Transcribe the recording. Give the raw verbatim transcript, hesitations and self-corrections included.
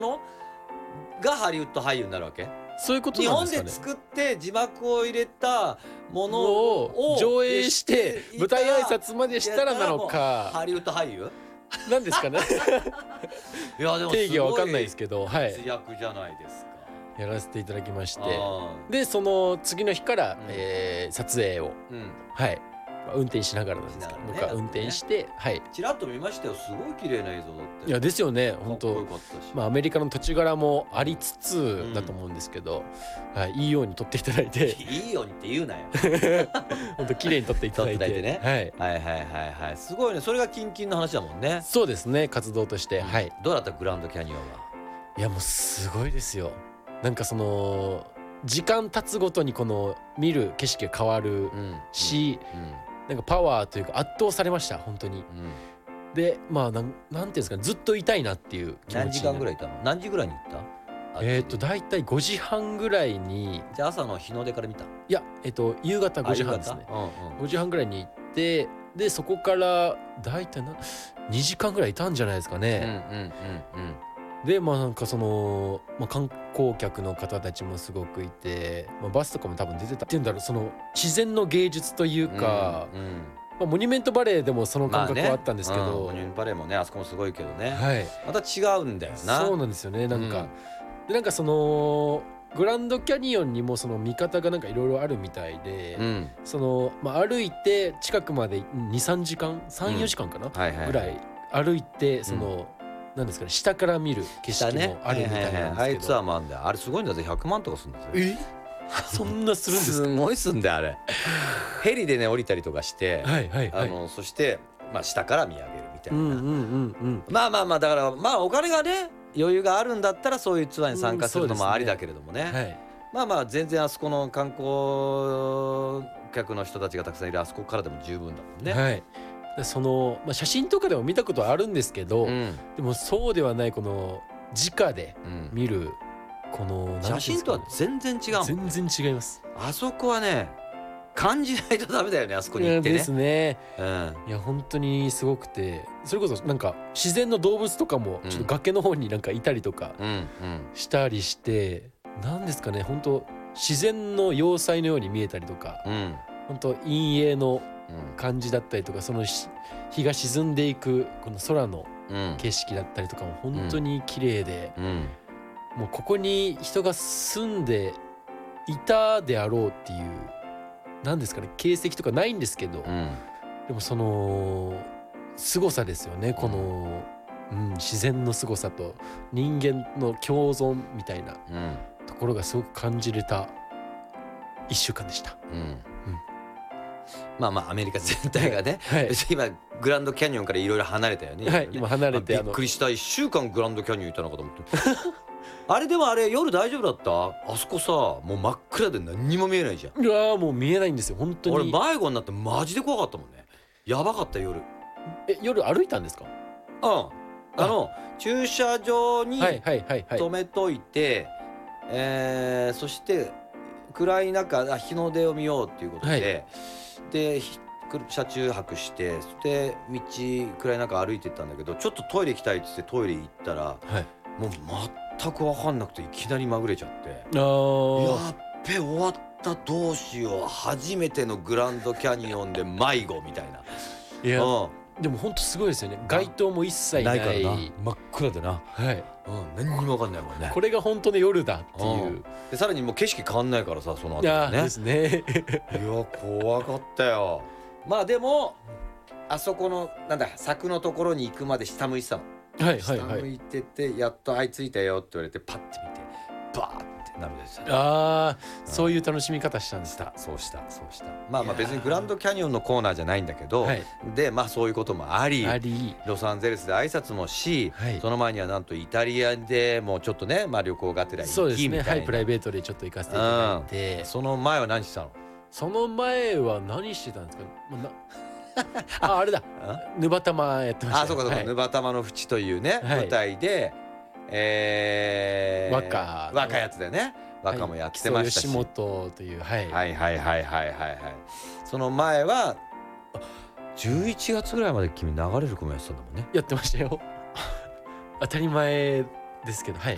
のがハリウッド俳優になるわけ。 そういうこと日なんですかね。 本で作って字幕を入れたものをを上映して舞台挨や拶までしたらなのかハリウッド俳優なんですかねいやでも定義は分かんないですけけど、はい、 活躍じゃないですか。 やらせていただきまして、 あでその次の日から、 うんえー撮影を、 ーうんはいまあ運転しながらなんですけど、 しながらね僕は運転して、はいちらっと見ましたよ。すごい綺麗な映像だって。 いやですよね本かっこよ当。 かったし、 まあ、アメリカの土地柄もありつつんだと思うんですけど、はい、いいように撮っていただいていいようにって言うなよ本当綺麗に撮っていただいて、 撮っていただいてはい、 はいはいはいはい、すごいね。それがキンキンの話だもんね。 そうですね活動として、はい、 どうだったグランドキャニオンは。 いやもうすごいですよ。なんかその時間経つごとにこの見る景色が変わるうんし、 うんなんかパワーというか圧倒されました本当に。 うんでまあなんなんていうんですかね、ずっといたいなっていう気持ちになる。 何時間ぐらいいたの。何時ぐらいに行った。 えーっとだいたいごじはんぐらいに、 じゃあ朝の日の出から見た。 いやえっと夕方ごじはんですね。 あ夕方うんうんごじはんぐらいに行って、でそこからだいたいなにじかんぐらいいたんじゃないですかうんうんね。 うんうんでまあなんかその、まあ、観光客の方たちもすごくいて、まあ、バスとかも多分出てたっていうんだろう、その自然の芸術というか、 うんうんまあ、モニュメントバレーでもその感覚まあねはあったんですけど、 うんモニュメントバレーもねあそこもすごいけどね、 はい、 また違うんだよな。 そうなんですよね。なんか、 うんでなんかそのグランドキャニオンにもその見方がなんかいろいろあるみたいで、 うんその、まあ、歩いて近くまでにさんじかんさん、よじかんかな、 はいはいぐらい歩いてその、なんですかね、下から見る景色もあるみたいなんああいうツアーですけど、 もあるんだよ。あれすごいんだぜ。ひゃくまんとかするんだぜ。 えそんなするんですか。 すごいすんだよあれヘリでね降りたりとかして、 はいはいはい。 あのそしてまあ下から見上げるみたいな、 うんうんうんうんまあまあまあだからまあお金がね余裕があるんだったらそういうツアーに参加するのもありだけれどもね、 はいまあまあ全然あそこの観光客の人たちがたくさんいるあそこからでも十分だもんね、 はい。でその、まあ、写真とかでも見たことはあるんですけど、 うんでもそうではないこの直でうん、 見るこのなんていうんですかね、 写真とは全然違うもんね。 全然違います。 あそこはね感じないとダメだよねあそこに行ってね。 ですね。 うんいや本当にすごくて、それこそなんか自然の動物とかもちょっと崖の方になんかいたりとかうんうんしたりして、なんですかね、本当自然の要塞のように見えたりとか、 うん本当陰影のうん感じだったりとか、そのし日が沈んでいくこの空のうん景色だったりとかも本当に綺麗で、 うんもうここに人が住んでいたであろうっていう、なんですかね、形跡とかないんですけど、 うんでもその凄さですよね、この、うん、自然の凄さと人間の共存みたいなうんところがすごく感じれたいっしゅうかんでした。 うんまあまあアメリカ全体がね、 はい別に今グランドキャニオンからいろいろ離れたよね。 はい、 ね今離れて、 あびっくりした。いっしゅうかんグランドキャニオンいたのかと思ってあれでもあれ夜大丈夫だった？あそこさもう真っ暗で何にも見えないじゃん。 うわーもう見えないんですよ本当に。 俺迷子になってマジで怖かったもんね。やばかった夜。うんえ夜歩いたんですか？ あの駐車場にはいはいはいはい。 止めといて、えーそして暗い中あ日の出を見ようっていうことで、 はいでひく車中泊してで道暗い中歩いてったんだけど、ちょっとトイレ行きたいっつってトイレ行ったらはい。 もう全く分かんなくていきなりまぐれちゃって、 あーやっべ終わったどうしよう初めてのグランドキャニオンで迷子みたいな。 いやうでも本当すごいですよね。街灯も一切ん、 な。 ないいからな真っ暗でな、 はい。 うん、何にも分かんないもんね。 これが本当の夜だっていうう。 でさらにもう景色変わんないからさその後いやーねですね。 いや怖かったよ。まあでもあそこのなんだ柵のところに行くまで下向いてたの。 はいはい下はい。 向いててやっとあいついたよって言われてパッて見てバーって涙出てた。 ああそういう楽しみ方したんです。 したそうしたそうした。まあまあいやー別にグランドキャニオンのコーナーじゃないんだけど、 はい。 でまあそういうこともありあり。 ロサンゼルスで挨拶もし、 はいその前にはなんとイタリアでもうちょっとね、まあ、旅行がてらそうですね。 行きみたな。 はいいプライベートでちょっと行かせていただいて、 その前は何してたの？ その前は何してたんですか。まあなああれだ。ヌバタマやってました。 あそうかそうか、 はいヌバタマの淵というね、 はい舞台で、えー、 和歌若いやつだよね。和歌もやってましたし、 はい、木曽吉本というはい。 はいはいはいはいはいはい。その前はあじゅういちがつぐらいまで君流れる子もやってたんだもんね。 やってましたよ。当たり前ですけど、はい。